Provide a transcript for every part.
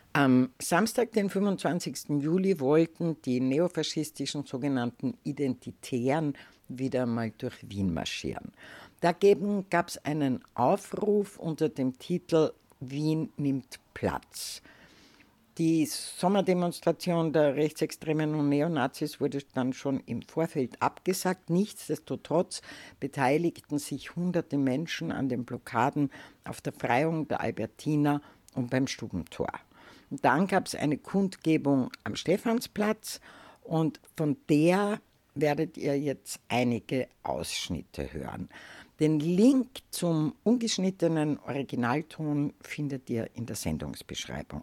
Am Samstag, den 25. Juli, wollten die neofaschistischen sogenannten Identitären wieder mal durch Wien marschieren. Dagegen gab es einen Aufruf unter dem Titel „Wien nimmt Platz". Die Sommerdemonstration der Rechtsextremen und Neonazis wurde dann schon im Vorfeld abgesagt. Nichtsdestotrotz beteiligten sich hunderte Menschen an den Blockaden auf der Freiung der Albertina und beim Stubentor. Und dann gab es eine Kundgebung am Stephansplatz und von der werdet ihr jetzt einige Ausschnitte hören. Den Link zum ungeschnittenen Originalton findet ihr in der Sendungsbeschreibung.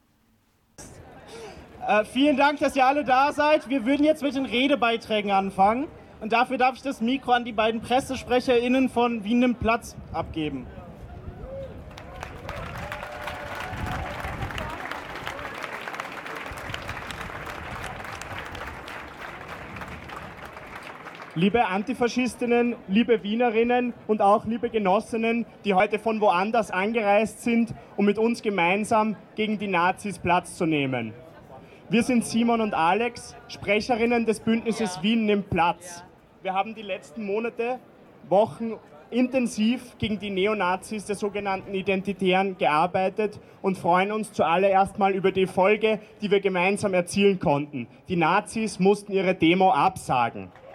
Vielen Dank, dass ihr alle da seid. Wir würden jetzt mit den Redebeiträgen anfangen. Und dafür darf ich das Mikro an die beiden PressesprecherInnen von Wien nimmt Platz abgeben. Liebe Antifaschistinnen, liebe Wienerinnen und auch liebe Genossinnen, die heute von woanders angereist sind, um mit uns gemeinsam gegen die Nazis Platz zu nehmen. Wir sind Simon und Alex, Sprecherinnen des Bündnisses Wien nimmt Platz. Wir haben die letzten Monate, Wochen intensiv gegen die Neonazis der sogenannten Identitären gearbeitet und freuen uns zuallererst mal über die Erfolge, die wir gemeinsam erzielen konnten. Die Nazis mussten ihre Demo absagen.